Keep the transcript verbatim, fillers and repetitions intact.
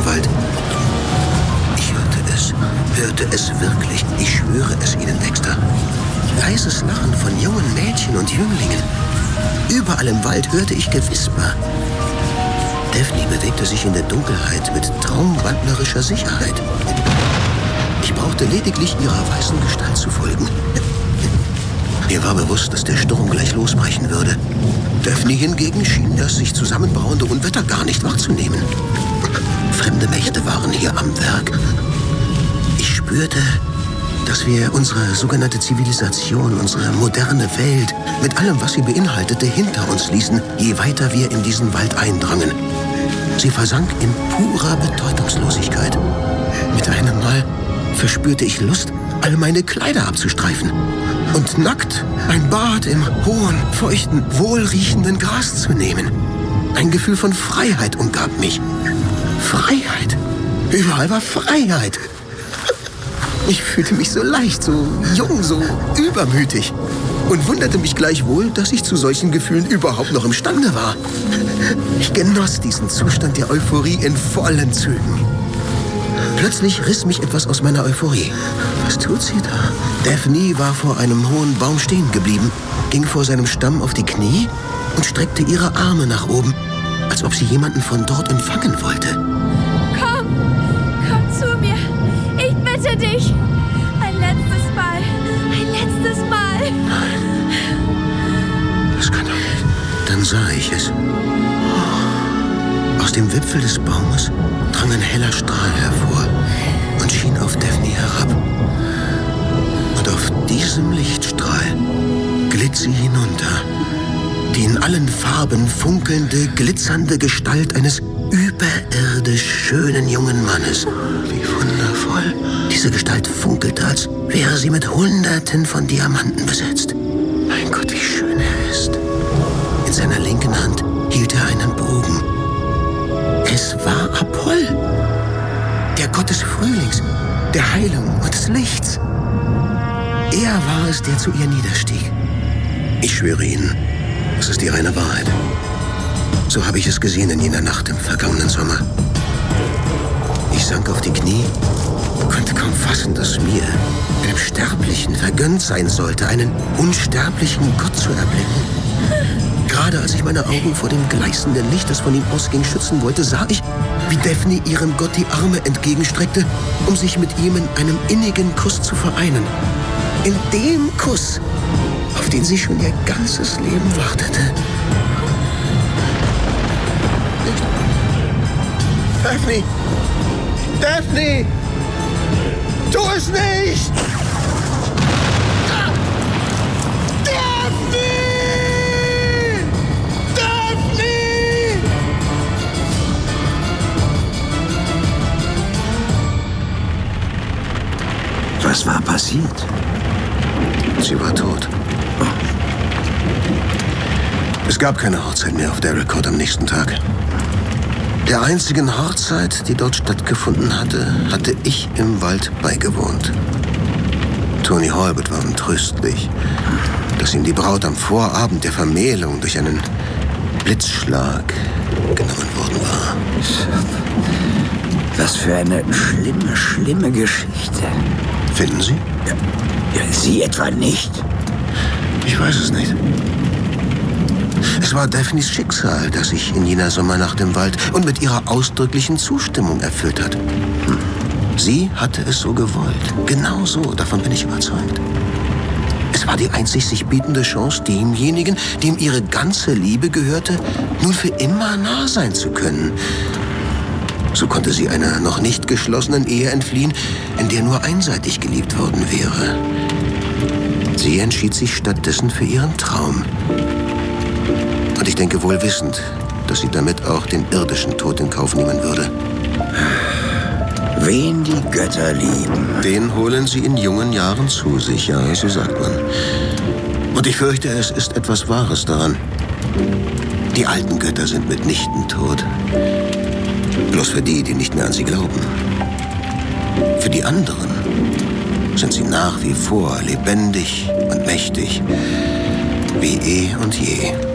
dem Wald. Ich hörte es, hörte es wirklich. Ich schwöre es Ihnen, Dexter. Leises Lachen von jungen Mädchen und Jünglingen. Überall im Wald hörte ich Gewisper. Daphne bewegte sich in der Dunkelheit mit traumwandlerischer Sicherheit. Ich brauchte lediglich ihrer weißen Gestalt zu folgen. Mir war bewusst, dass der Sturm gleich losbrechen würde. Daphne hingegen schien das sich zusammenbauende Unwetter gar nicht wahrzunehmen. Fremde Mächte waren hier am Werk. Ich spürte, dass wir unsere sogenannte Zivilisation, unsere moderne Welt, mit allem, was sie beinhaltete, hinter uns ließen, je weiter wir in diesen Wald eindrangen. Sie versank in purer Bedeutungslosigkeit. Mit einem Mal verspürte ich Lust, all meine Kleider abzustreifen und nackt ein Bad im hohen, feuchten, wohlriechenden Gras zu nehmen. Ein Gefühl von Freiheit umgab mich. Freiheit. Überall war Freiheit. Ich fühlte mich so leicht, so jung, so übermütig und wunderte mich gleichwohl, dass ich zu solchen Gefühlen überhaupt noch imstande war. Ich genoss diesen Zustand der Euphorie in vollen Zügen. Plötzlich riss mich etwas aus meiner Euphorie. Was tut sie da? Daphne war vor einem hohen Baum stehen geblieben, ging vor seinem Stamm auf die Knie und streckte ihre Arme nach oben, als ob sie jemanden von dort empfangen wollte. Komm, komm zu mir. Ich bitte dich. Ein letztes Mal. Ein letztes Mal. Nein. Das kann doch nicht. Dann sah ich es. Aus dem Wipfel des Baumes drang ein heller Strahl hervor und schien auf Daphne herab. Und auf diesem Lichtstrahl glitt sie hinunter. Die in allen Farben funkelnde, glitzernde Gestalt eines überirdisch schönen jungen Mannes. Wie wundervoll. Diese Gestalt funkelte, als wäre sie mit Hunderten von Diamanten besetzt. Mein Gott, wie schön er ist. In seiner linken Hand hielt er einen Bogen. Es war Apoll, der Gott des Frühlings, der Heilung und des Lichts. Er war es, der zu ihr niederstieg. Ich schwöre Ihnen, das ist die reine Wahrheit. So habe ich es gesehen in jener Nacht im vergangenen Sommer. Ich sank auf die Knie, konnte kaum fassen, dass mir, einem Sterblichen, vergönnt sein sollte, einen unsterblichen Gott zu erblicken. Gerade als ich meine Augen vor dem gleißenden Licht, das von ihm ausging, schützen wollte, sah ich, wie Daphne ihrem Gott die Arme entgegenstreckte, um sich mit ihm in einem innigen Kuss zu vereinen. In dem Kuss, auf den sie schon ihr ganzes Leben wartete. Daphne! Daphne! Tu es nicht! Daphne! Daphne! Was war passiert? Sie war tot. Es gab keine Hochzeit mehr auf Darrell Court am nächsten Tag. Der einzigen Hochzeit, die dort stattgefunden hatte, hatte ich im Wald beigewohnt. Tony Halbert war untröstlich, dass ihm die Braut am Vorabend der Vermählung durch einen Blitzschlag genommen worden war. Was für eine schlimme, schlimme Geschichte. Finden Sie? Ja, ja, Sie etwa nicht? Ich weiß es nicht. Es war Daphnes Schicksal, das sich in jener Sommernacht im Wald und mit ihrer ausdrücklichen Zustimmung erfüllt hat. Hm. Sie hatte es so gewollt. Genau so, davon bin ich überzeugt. Es war die einzig sich bietende Chance, demjenigen, dem ihre ganze Liebe gehörte, nun für immer nah sein zu können. So konnte sie einer noch nicht geschlossenen Ehe entfliehen, in der nur einseitig geliebt worden wäre. Sie entschied sich stattdessen für ihren Traum. Und ich denke wohl wissend, dass sie damit auch den irdischen Tod in Kauf nehmen würde. Wen die Götter lieben. Den holen sie in jungen Jahren zu sich, ja, so sagt man. Und ich fürchte, es ist etwas Wahres daran. Die alten Götter sind mitnichten tot. Bloß für die, die nicht mehr an sie glauben. Für die anderen sind sie nach wie vor lebendig und mächtig, wie eh und je.